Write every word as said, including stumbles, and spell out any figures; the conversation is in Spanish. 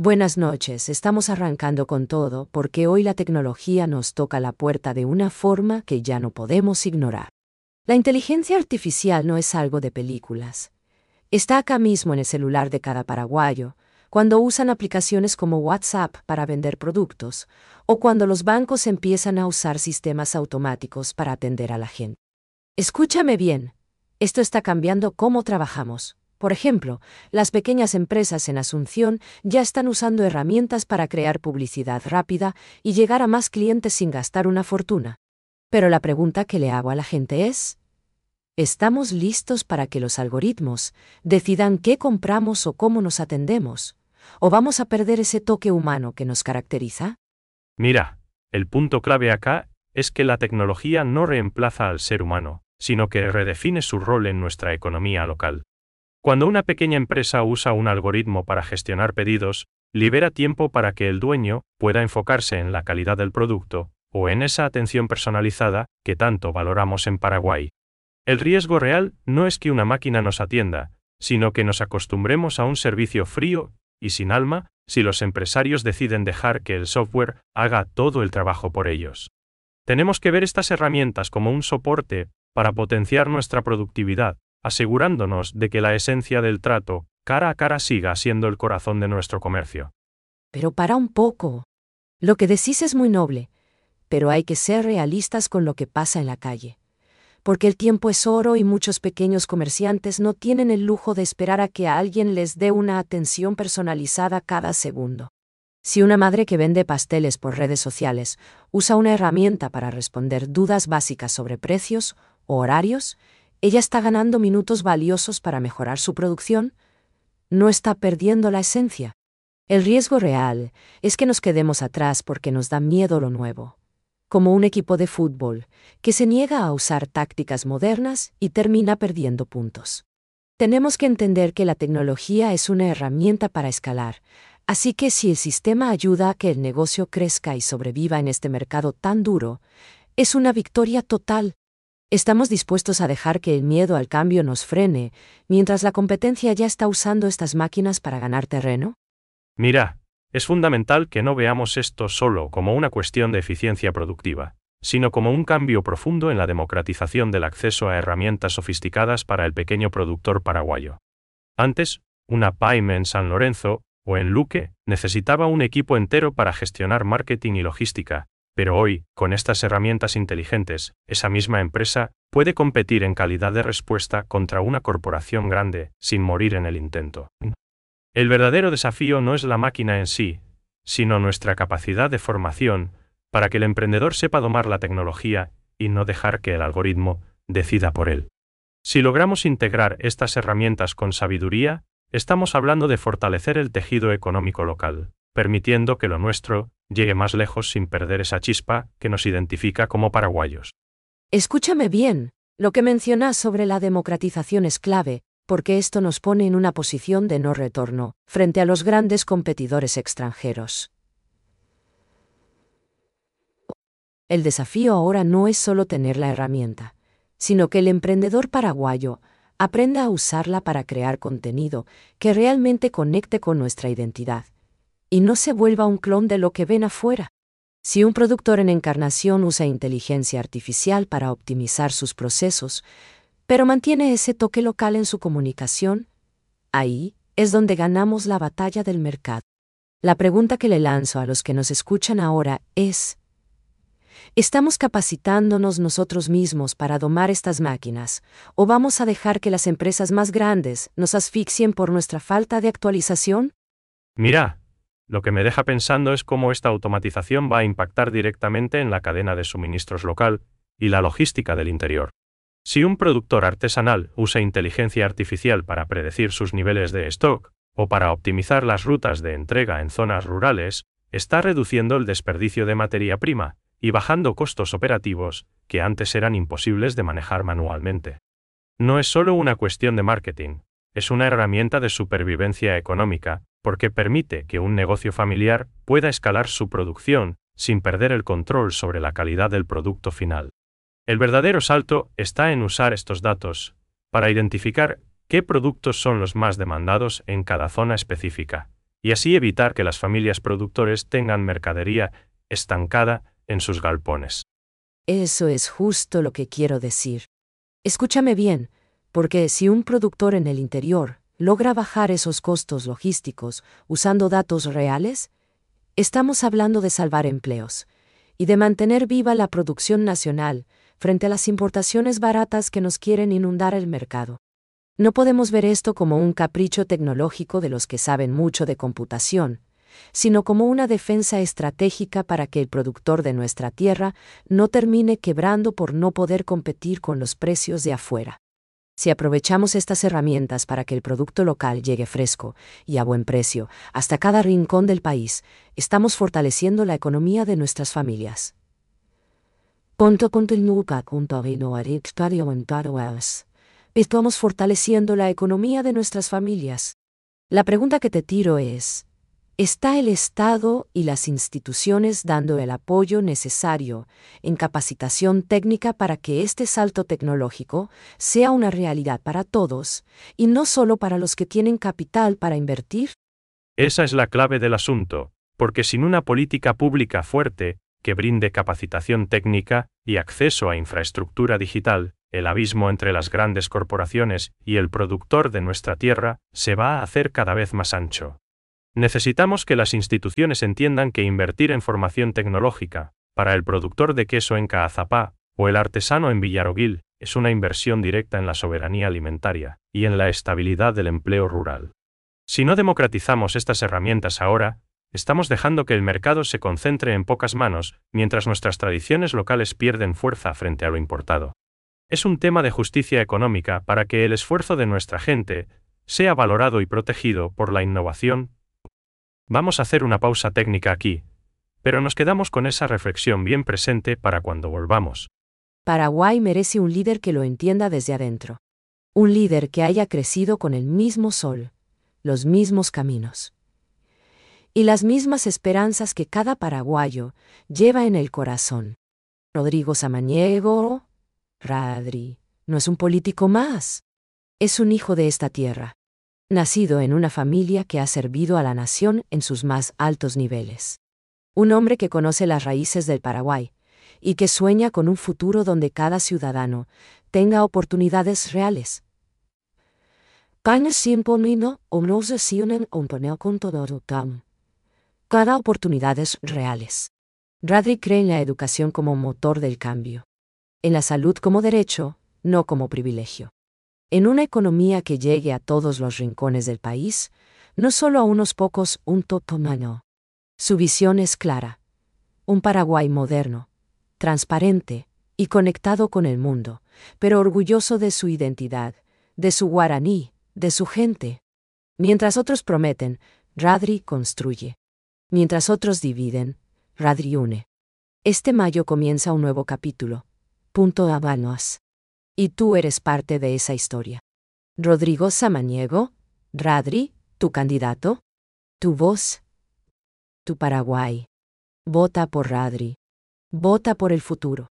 Buenas noches, estamos arrancando con todo porque hoy la tecnología nos toca la puerta de una forma que ya no podemos ignorar. La inteligencia artificial no es algo de películas. Está acá mismo en el celular de cada paraguayo, cuando usan aplicaciones como WhatsApp para vender productos, o cuando los bancos empiezan a usar sistemas automáticos para atender a la gente. Escúchame bien, esto está cambiando cómo trabajamos. Por ejemplo, las pequeñas empresas en Asunción ya están usando herramientas para crear publicidad rápida y llegar a más clientes sin gastar una fortuna. Pero la pregunta que le hago a la gente es, ¿estamos listos para que los algoritmos decidan qué compramos o cómo nos atendemos? ¿O vamos a perder ese toque humano que nos caracteriza? Mira, el punto clave acá es que la tecnología no reemplaza al ser humano, sino que redefine su rol en nuestra economía local. Cuando una pequeña empresa usa un algoritmo para gestionar pedidos, libera tiempo para que el dueño pueda enfocarse en la calidad del producto o en esa atención personalizada que tanto valoramos en Paraguay. El riesgo real no es que una máquina nos atienda, sino que nos acostumbremos a un servicio frío y sin alma si los empresarios deciden dejar que el software haga todo el trabajo por ellos. Tenemos que ver estas herramientas como un soporte para potenciar nuestra productividad, asegurándonos de que la esencia del trato cara a cara siga siendo el corazón de nuestro comercio. Pero para un poco. Lo que decís es muy noble, pero hay que ser realistas con lo que pasa en la calle. Porque el tiempo es oro y muchos pequeños comerciantes no tienen el lujo de esperar a que alguien les dé una atención personalizada cada segundo. Si una madre que vende pasteles por redes sociales usa una herramienta para responder dudas básicas sobre precios o horarios, ella está ganando minutos valiosos para mejorar su producción, no está perdiendo la esencia. El riesgo real es que nos quedemos atrás porque nos da miedo lo nuevo. Como un equipo de fútbol que se niega a usar tácticas modernas y termina perdiendo puntos. Tenemos que entender que la tecnología es una herramienta para escalar, así que si el sistema ayuda a que el negocio crezca y sobreviva en este mercado tan duro, es una victoria total. ¿Estamos dispuestos a dejar que el miedo al cambio nos frene, mientras la competencia ya está usando estas máquinas para ganar terreno? Mira, es fundamental que no veamos esto solo como una cuestión de eficiencia productiva, sino como un cambio profundo en la democratización del acceso a herramientas sofisticadas para el pequeño productor paraguayo. Antes, una pyme en San Lorenzo o en Luque necesitaba un equipo entero para gestionar marketing y logística, pero hoy, con estas herramientas inteligentes, esa misma empresa puede competir en calidad de respuesta contra una corporación grande, sin morir en el intento. El verdadero desafío no es la máquina en sí, sino nuestra capacidad de formación para que el emprendedor sepa domar la tecnología y no dejar que el algoritmo decida por él. Si logramos integrar estas herramientas con sabiduría, estamos hablando de fortalecer el tejido económico local, permitiendo que lo nuestro llegue más lejos sin perder esa chispa que nos identifica como paraguayos. Escúchame bien, lo que mencionas sobre la democratización es clave, porque esto nos pone en una posición de no retorno, frente a los grandes competidores extranjeros. El desafío ahora no es solo tener la herramienta, sino que el emprendedor paraguayo aprenda a usarla para crear contenido que realmente conecte con nuestra identidad, y no se vuelva un clon de lo que ven afuera. Si un productor en Encarnación usa inteligencia artificial para optimizar sus procesos, pero mantiene ese toque local en su comunicación, ahí es donde ganamos la batalla del mercado. La pregunta que le lanzo a los que nos escuchan ahora es, ¿estamos capacitándonos nosotros mismos para domar estas máquinas, o vamos a dejar que las empresas más grandes nos asfixien por nuestra falta de actualización? Mira, lo que me deja pensando es cómo esta automatización va a impactar directamente en la cadena de suministros local y la logística del interior. Si un productor artesanal usa inteligencia artificial para predecir sus niveles de stock o para optimizar las rutas de entrega en zonas rurales, está reduciendo el desperdicio de materia prima y bajando costos operativos que antes eran imposibles de manejar manualmente. No es solo una cuestión de marketing, es una herramienta de supervivencia económica, porque permite que un negocio familiar pueda escalar su producción sin perder el control sobre la calidad del producto final. El verdadero salto está en usar estos datos para identificar qué productos son los más demandados en cada zona específica y así evitar que las familias productores tengan mercadería estancada en sus galpones. Eso es justo lo que quiero decir. Escúchame bien, porque si un productor en el interior logra bajar esos costos logísticos usando datos reales, estamos hablando de salvar empleos y de mantener viva la producción nacional frente a las importaciones baratas que nos quieren inundar el mercado. No podemos ver esto como un capricho tecnológico de los que saben mucho de computación, sino como una defensa estratégica para que el productor de nuestra tierra no termine quebrando por no poder competir con los precios de afuera. Si aprovechamos estas herramientas para que el producto local llegue fresco y a buen precio hasta cada rincón del país, estamos fortaleciendo la economía de nuestras familias. Punto continúa junto a Estamos fortaleciendo la economía de nuestras familias. La pregunta que te tiro es, ¿está el Estado y las instituciones dando el apoyo necesario en capacitación técnica para que este salto tecnológico sea una realidad para todos y no solo para los que tienen capital para invertir? Esa es la clave del asunto, porque sin una política pública fuerte, que brinde capacitación técnica y acceso a infraestructura digital, el abismo entre las grandes corporaciones y el productor de nuestra tierra se va a hacer cada vez más ancho. Necesitamos que las instituciones entiendan que invertir en formación tecnológica, para el productor de queso en Caazapá o el artesano en Villarogüil, es una inversión directa en la soberanía alimentaria y en la estabilidad del empleo rural. Si no democratizamos estas herramientas ahora, estamos dejando que el mercado se concentre en pocas manos, mientras nuestras tradiciones locales pierden fuerza frente a lo importado. Es un tema de justicia económica para que el esfuerzo de nuestra gente sea valorado y protegido por la innovación. Vamos a hacer una pausa técnica aquí, pero nos quedamos con esa reflexión bien presente para cuando volvamos. Paraguay merece un líder que lo entienda desde adentro. Un líder que haya crecido con el mismo sol, los mismos caminos y las mismas esperanzas que cada paraguayo lleva en el corazón. Rodrigo Samaniego, Radri, no es un político más. Es un hijo de esta tierra, nacido en una familia que ha servido a la nación en sus más altos niveles. Un hombre que conoce las raíces del Paraguay y que sueña con un futuro donde cada ciudadano tenga oportunidades reales. Cada oportunidades reales. Radri cree en la educación como motor del cambio, en la salud como derecho, no como privilegio. En una economía que llegue a todos los rincones del país, no solo a unos pocos, un totomano. Su visión es clara. Un Paraguay moderno, transparente y conectado con el mundo, pero orgulloso de su identidad, de su guaraní, de su gente. Mientras otros prometen, Radri construye. Mientras otros dividen, Radri une. Este mayo comienza un nuevo capítulo. Punto Habanos. Y tú eres parte de esa historia. Rodrigo Samaniego, Radri, tu candidato, tu voz, tu Paraguay. Vota por Radri. Vota por el futuro.